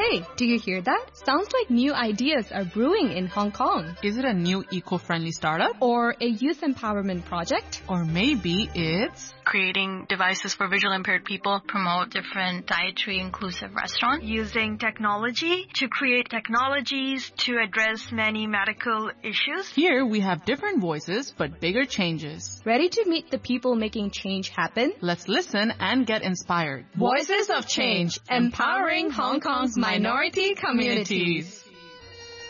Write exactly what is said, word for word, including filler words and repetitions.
Hey, do you hear that? Sounds like new ideas are brewing in Hong Kong. Is it a new eco-friendly startup? Or a youth empowerment project? Or maybe it's creating devices for visually impaired people, promote different dietary inclusive restaurants, using technology to create technologies to address many medical issues. Here we have different voices but bigger changes. Ready to meet the people making change happen? Let's listen and get inspired. Voices of Change, empowering Hong Kong's minority communities.